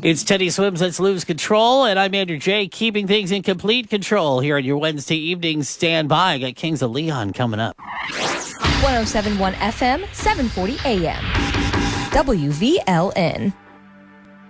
It's Teddy Swims, Let's Lose Control, and I'm Andrew J, keeping things in complete control here on your Wednesday evening. Stand by. I got Kings of Leon coming up. 107.1 FM, 740 AM. WVLN.